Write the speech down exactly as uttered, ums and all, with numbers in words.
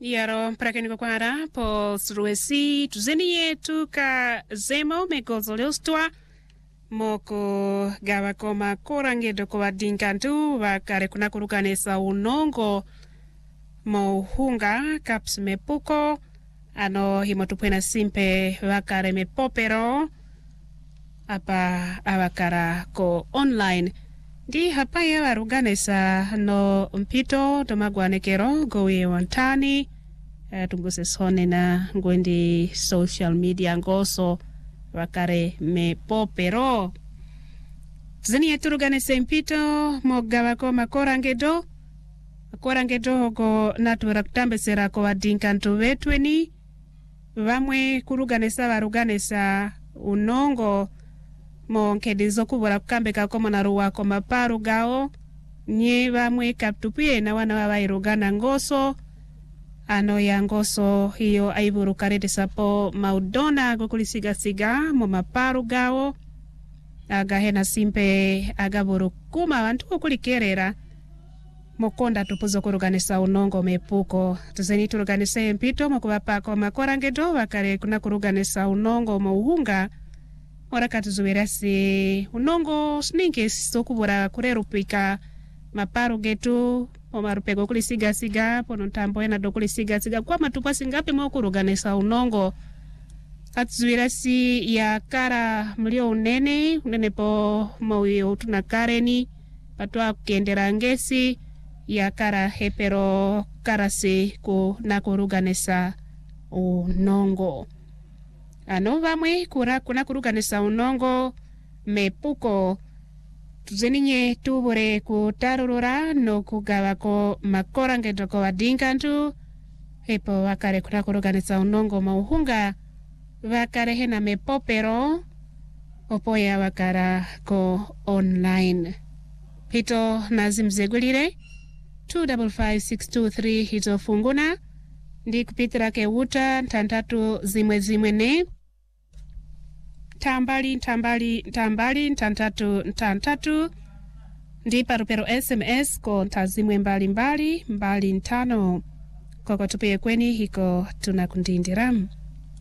Yaro prakeniko kwara po suruesi tuzeni yetu ka zemo mekozo leostwa moko gawa koma korangedo kwa dinkantu wakare kuna kurukanesa unongo mo hunga kaps mepuko ano himotupwena simpe wakare mepopero apa awakara ko online di hapa ya waruganesa no mpito tomagwanekero gowe wantani uh, tunguse sone na ngwendi social media ngoso wakare me popero zini yeturuganese mpito mogawa ko makorangedo makorangedo go natura kutambesera ko wadinkantu wetweni vamwe kuruganesa waruganesa unongo monkedizo kubura kukambeka ko monaruwa ko maparu gao nye vamwe kaptupie na wana wawairugana ngoso ano ya ngoso hiyo aiburu karete sapo maudona gokulisiga siga mo maparu gao aga hena simpe agaburu kuma wantu kulikerera mokonda tupuzo kuruganisa unongo mepuko tuzeni turuganise mpito mokubapa ko makorangedo wakare kuna kuruganisa unongo mouhunga Oraka tuzuwerasi unongo sninke sokubura kurerupika maparu getu omarupego kulisiga siga pono ntambo ena do kulisiga siga kwa matupa singape mo kuruganisa unongo atuzuwerasi ya kara mlio unene unene po moyo tunakareni patwa kendera ngesi ya kara hepero karasi ku na kuruganisa unongo ano vamwe kura kuna kuruganisa unongo mepuko tuzeninye tubure kutarurura no kugawa ko makorangedo ko wadinkantu hepo wakare kuna kuruganisa unongo mauhunga wakare hena mepopero opoya wakara ko online hito nazimzegulire two five five six two three hito funguna ndi kupitira ke wuta tantatu zimwe zimwe ne tambali tambali tambali tantatu tantatu ndi parupero S M S ko tazimwe mbali mbali mbali ntano koko tupie kweni hiko tunakundindiramu